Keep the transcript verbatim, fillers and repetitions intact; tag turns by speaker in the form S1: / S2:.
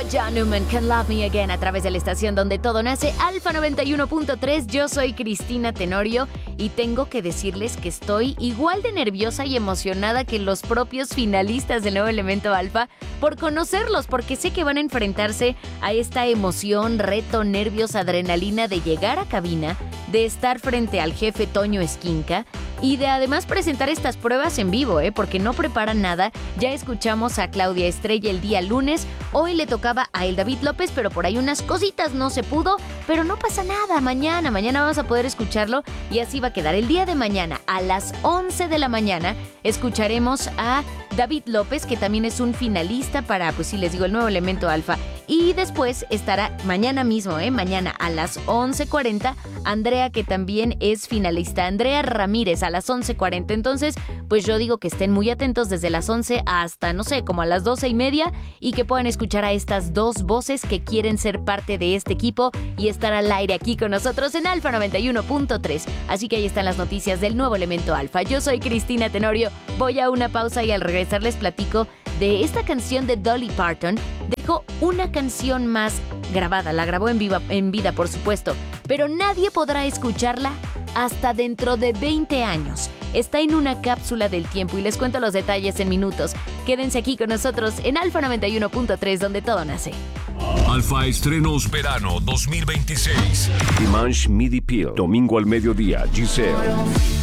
S1: John Newman, Can Love Me Again, a través de la estación donde todo nace, Alfa noventa y uno punto tres. Yo soy Cristina Tenorio y tengo que decirles que estoy igual de nerviosa y emocionada que los propios finalistas del nuevo Elemento Alfa por conocerlos, porque sé que van a enfrentarse a esta emoción, reto, nervios, adrenalina de llegar a cabina, de estar frente al jefe Toño Esquinca y de además presentar estas pruebas en vivo, ¿eh? Porque no preparan nada. Ya escuchamos a Claudia Estrella el día lunes, hoy le tocaba a El David López, pero por ahí unas cositas no se pudo, pero no pasa nada, mañana, mañana vamos a poder escucharlo y así va a quedar. El día de mañana a las once de la mañana escucharemos a David López, que también es un finalista para, pues sí, les digo, el nuevo Elemento Alfa. Y después estará mañana mismo, ¿eh? Mañana a las once cuarenta, Andrea, que también es finalista. Andrea Ramírez a las once cuarenta. Entonces, pues yo digo que estén muy atentos desde las once hasta, no sé, como a las doce y media y que puedan escuchar a estas dos voces que quieren ser parte de este equipo y estar al aire aquí con nosotros en Alfa noventa y uno punto tres. Así que ahí están las noticias del nuevo Elemento Alfa. Yo soy Cristina Tenorio. Voy a una pausa y al regresar les platico de esta canción de Dolly Parton. Dejó una canción más grabada, la grabó en, viva, en vida, por supuesto, pero nadie podrá escucharla hasta dentro de veinte años. Está en una cápsula del tiempo y les cuento los detalles en minutos. Quédense aquí con nosotros en Alfa noventa y uno punto tres, donde todo nace.
S2: Alfa Estrenos Verano dos mil veintiséis.
S3: Dimanche Midi Peel, domingo al mediodía, Giselle.